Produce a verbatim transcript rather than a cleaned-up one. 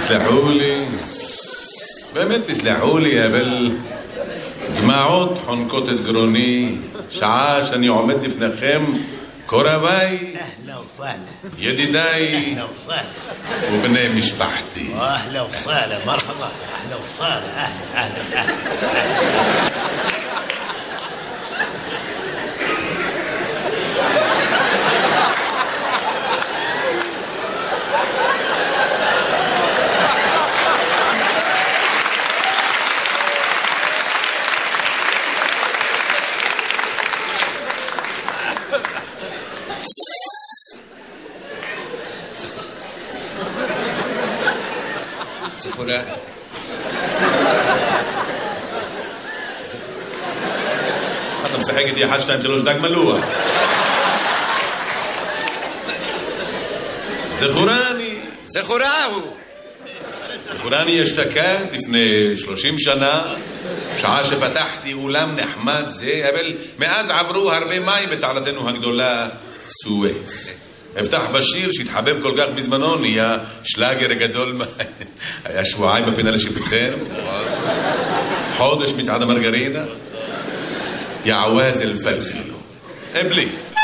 תסלחו לי, באמת תסלחו לי, אבל דמעות חונקות את גרוני, שעה שאני עומד לפניכם, קורביי, ידידיי ובני משפחתי. אהלה וסהלה, מרחבה, אהלה וסהלה, אהלה, אהלה, אהלה. זכורה. אתה משחק איתי אחד, שתיים, שלוש, דג מלוח. זכורני. זכורה הוא. זכורני אשתקד לפני שלושים שנה, שעה שפתחתי אולם נחמד זה, אבל מאז עברו הרבה מים בתעלתנו הגדולה, סואץ. הבטח בשיר שהתחבב כל כך בזמנו, נהיה שלאגר גדול. היה שבועיים בפינה לשיפוטכם, חודש מצעד המרגרינה, יעווז אלפלפילו. אבליס.